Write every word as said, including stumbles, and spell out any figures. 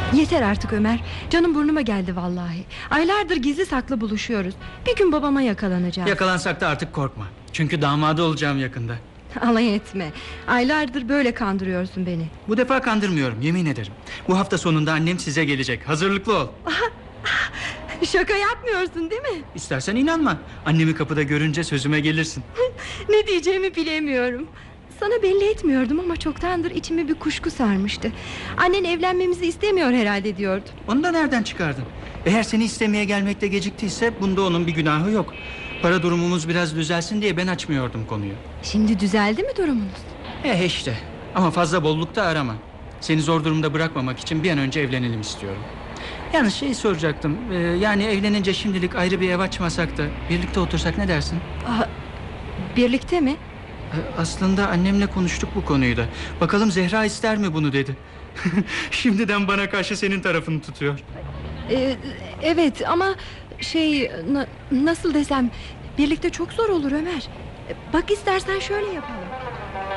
Yeter artık Ömer. Canım burnuma geldi vallahi. Aylardır gizli saklı buluşuyoruz. Bir gün babama yakalanacağım. Yakalansak da artık korkma. Çünkü damadı olacağım yakında. Alay etme. Aylardır böyle kandırıyorsun beni. Bu defa kandırmıyorum, yemin ederim. Bu hafta sonunda annem size gelecek. Hazırlıklı ol. Şaka yapmıyorsun değil mi? İstersen inanma. Annemi kapıda görünce sözüme gelirsin. Ne diyeceğimi bilemiyorum. Sana belli etmiyordum ama çoktandır içimi bir kuşku sarmıştı. Annen evlenmemizi istemiyor herhalde diyordu. Onu da nereden çıkardın? Eğer seni istemeye gelmekte geciktiyse bunda onun bir günahı yok. Para durumumuz biraz düzelsin diye ben açmıyordum konuyu. Şimdi düzeldi mi durumunuz? Eh işte. Ama fazla bollukta arama. Seni zor durumda bırakmamak için bir an önce evlenelim istiyorum. Yalnız şey soracaktım. Ee, yani evlenince şimdilik ayrı bir ev açmasak da birlikte otursak ne dersin? Aa, birlikte mi? Ee, aslında annemle konuştuk bu konuyu da. Bakalım Zehra ister mi bunu dedi. Şimdiden bana karşı senin tarafını tutuyor. Ee, evet ama şey na, nasıl desem birlikte çok zor olur Ömer. Bak istersen şöyle yapalım.